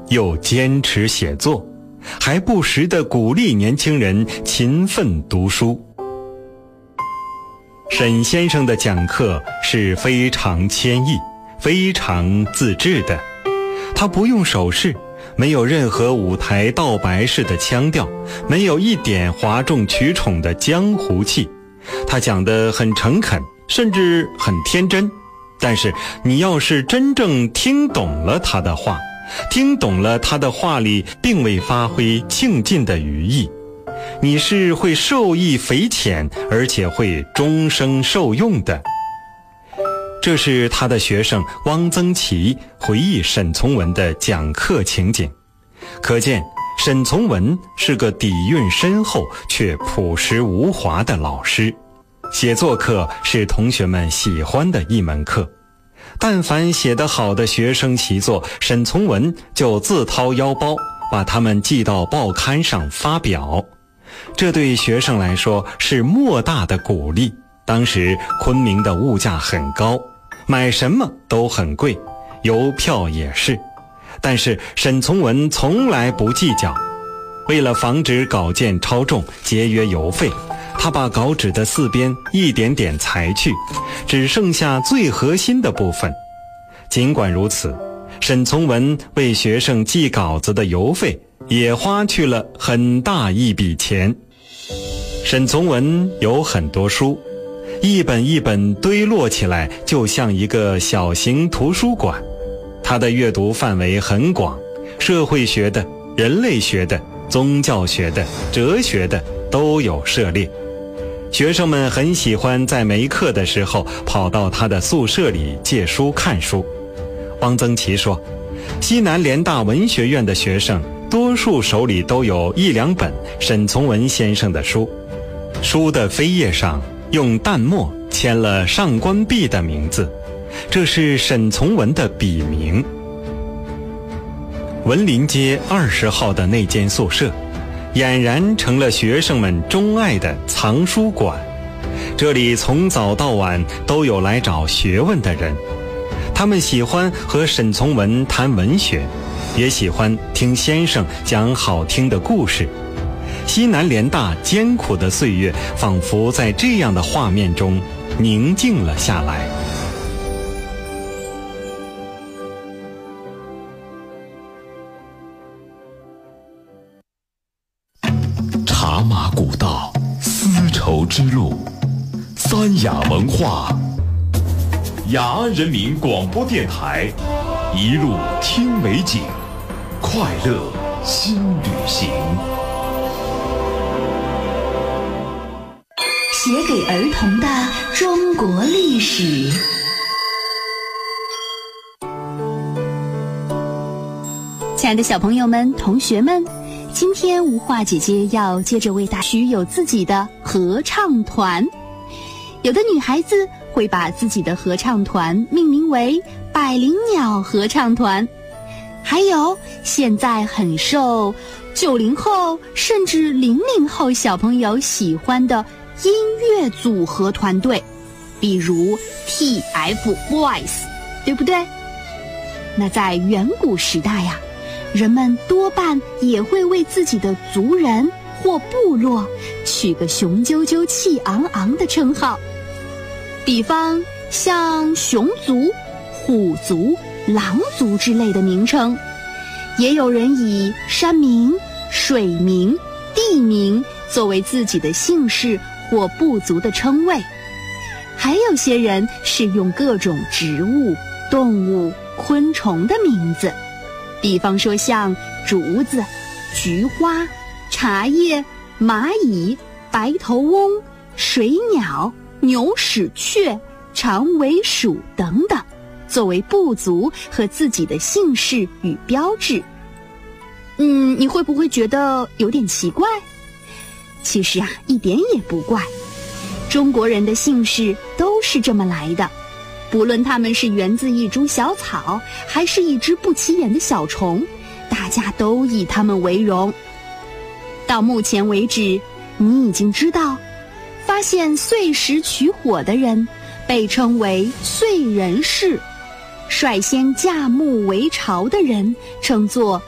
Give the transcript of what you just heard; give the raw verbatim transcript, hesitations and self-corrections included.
又坚持写作，还不时地鼓励年轻人勤奋读书。沈先生的讲课是非常谦抑、非常自制的，他不用手势，没有任何舞台道白式的腔调，没有一点哗众取宠的江湖气。他讲得很诚恳，甚至很天真。但是你要是真正听懂了他的话，听懂了他的话里并未发挥庆尽的语意，你是会受益匪浅，而且会终生受用的。这是他的学生汪曾祺回忆沈从文的讲课情景，可见沈从文是个底蕴深厚却朴实无华的老师。写作课是同学们喜欢的一门课，但凡写得好的学生习作，沈从文就自掏腰包把他们寄到报刊上发表，这对学生来说是莫大的鼓励。当时昆明的物价很高，买什么都很贵，邮票也是，但是沈从文从来不计较。为了防止稿件超重，节约邮费，他把稿纸的四边一点点裁去，只剩下最核心的部分。尽管如此，沈从文为学生寄稿子的邮费也花去了很大一笔钱。沈从文有很多书，一本一本堆摞起来，就像一个小型图书馆。他的阅读范围很广，社会学的、人类学的、宗教学的、哲学的都有涉猎。学生们很喜欢在没课的时候跑到他的宿舍里借书看书。汪曾祺说，西南联大文学院的学生多数手里都有一两本沈从文先生的书，书的扉页上用淡墨签了上官弼的名字，这是沈从文的笔名。文林街二十号的那间宿舍俨然成了学生们钟爱的藏书馆，这里从早到晚都有来找学问的人，他们喜欢和沈从文谈文学，也喜欢听先生讲好听的故事。西南联大艰苦的岁月仿佛在这样的画面中宁静了下来。 茶马古道，丝绸之路，三雅文化，雅安人民广播电台，一路听美景，快乐新旅行。 写给儿童的中国历史。亲爱的小朋友们、同学们，今天吴化姐姐要接着为大家有自己的合唱团。有的女孩子会把自己的合唱团命名为百灵鸟合唱团，还有现在很受九零后甚至零零后小朋友喜欢的音乐组合团队，比如 T F Boys， 对不对？那在远古时代呀，人们多半也会为自己的族人或部落取个雄赳赳气昂昂的称号，比方像熊族、虎族、狼族之类的名称。也有人以山名、水名、地名作为自己的姓氏或部族的称谓，还有些人是用各种植物、动物、昆虫的名字，比方说像竹子、菊花、茶叶、蚂蚁、白头翁、水鸟、牛屎雀、长尾鼠等等，作为部族和自己的姓氏与标志。嗯，你会不会觉得有点奇怪？其实啊，一点也不怪。中国人的姓氏都是这么来的，不论他们是源自一株小草，还是一只不起眼的小虫，大家都以他们为荣。到目前为止，你已经知道，发现碎石取火的人被称为燧人氏，率先架木为巢的人称作